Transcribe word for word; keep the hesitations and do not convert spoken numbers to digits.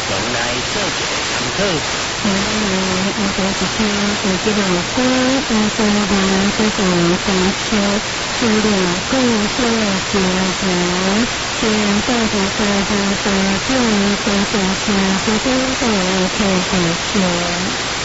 用来做一个参考。 嗯，我就是听有这个歌，但是呢，这种假设是两个是结合，虽然到底在不在这样的假设之中的可以解释。